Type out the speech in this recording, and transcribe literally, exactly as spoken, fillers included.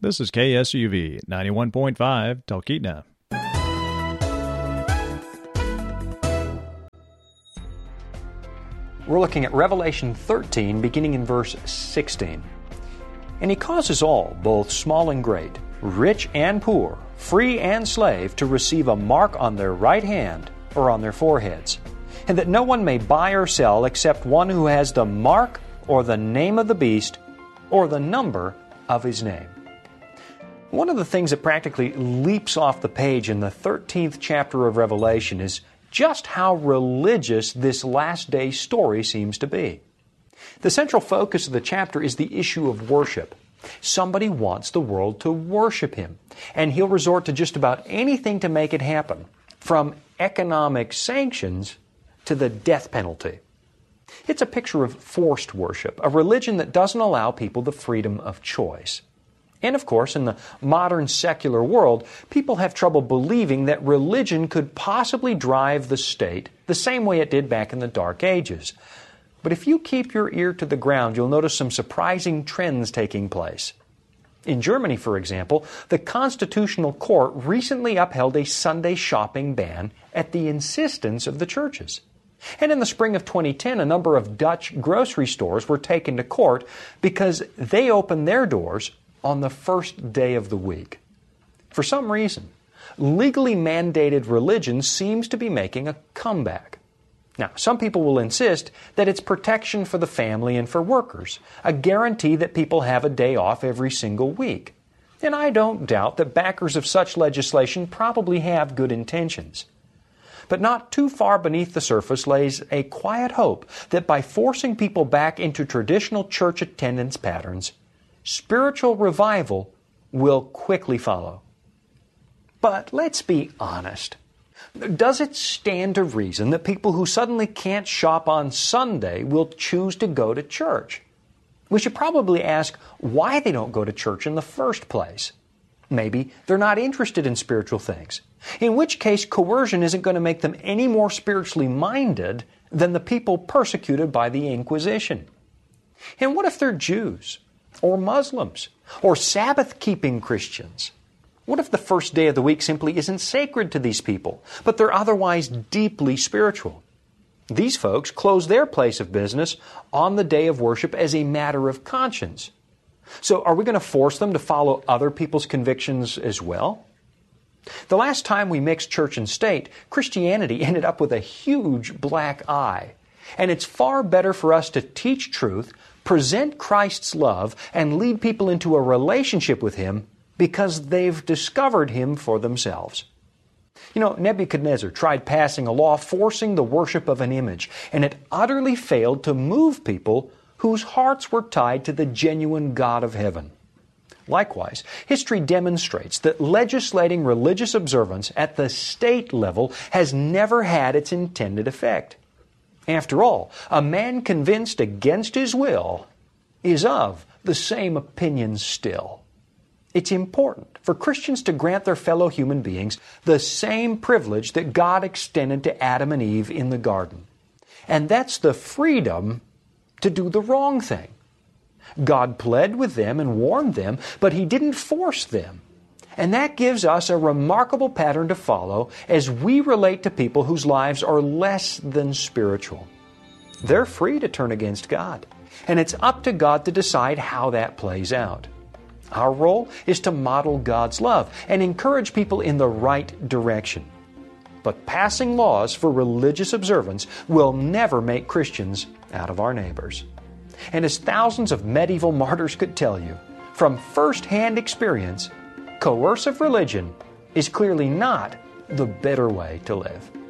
This is K S U V ninety-one point five Talkeetna. We're looking at Revelation thirteen, beginning in verse sixteen. And he causes all, both small and great, rich and poor, free and slave, to receive a mark on their right hand or on their foreheads, and that no one may buy or sell except one who has the mark or the name of the beast or the number of his name. One of the things that practically leaps off the page in the thirteenth chapter of Revelation is just how religious this last day story seems to be. The central focus of the chapter is the issue of worship. Somebody wants the world to worship him, and he'll resort to just about anything to make it happen, from economic sanctions to the death penalty. It's a picture of forced worship, a religion that doesn't allow people the freedom of choice. And of course, in the modern secular world, people have trouble believing that religion could possibly drive the state the same way it did back in the Dark Ages. But if you keep your ear to the ground, you'll notice some surprising trends taking place. In Germany, for example, the Constitutional Court recently upheld a Sunday shopping ban at the insistence of the churches. And in the spring of twenty ten, a number of Dutch grocery stores were taken to court because they opened their doors on the first day of the week. For some reason, legally mandated religion seems to be making a comeback. Now, some people will insist that it's protection for the family and for workers, a guarantee that people have a day off every single week. And I don't doubt that backers of such legislation probably have good intentions. But not too far beneath the surface lays a quiet hope that by forcing people back into traditional church attendance patterns, spiritual revival will quickly follow. But let's be honest. Does it stand to reason that people who suddenly can't shop on Sunday will choose to go to church? We should probably ask why they don't go to church in the first place. Maybe they're not interested in spiritual things, in which case coercion isn't going to make them any more spiritually minded than the people persecuted by the Inquisition. And what if they're Jews, or Muslims, or Sabbath-keeping Christians? What if the first day of the week simply isn't sacred to these people, but they're otherwise deeply spiritual? These folks close their place of business on the day of worship as a matter of conscience. So are we going to force them to follow other people's convictions as well? The last time we mixed church and state, Christianity ended up with a huge black eye. And it's far better for us to teach truth, present Christ's love, and lead people into a relationship with Him because they've discovered Him for themselves. You know, Nebuchadnezzar tried passing a law forcing the worship of an image, and it utterly failed to move people whose hearts were tied to the genuine God of heaven. Likewise, history demonstrates that legislating religious observance at the state level has never had its intended effect. After all, a man convinced against his will is of the same opinion still. It's important for Christians to grant their fellow human beings the same privilege that God extended to Adam and Eve in the garden. And that's the freedom to do the wrong thing. God pled with them and warned them, but He didn't force them. And that gives us a remarkable pattern to follow as we relate to people whose lives are less than spiritual. They're free to turn against God, and it's up to God to decide how that plays out. Our role is to model God's love and encourage people in the right direction. But passing laws for religious observance will never make Christians out of our neighbors. And as thousands of medieval martyrs could tell you, from first-hand experience, coercive religion is clearly not the better way to live.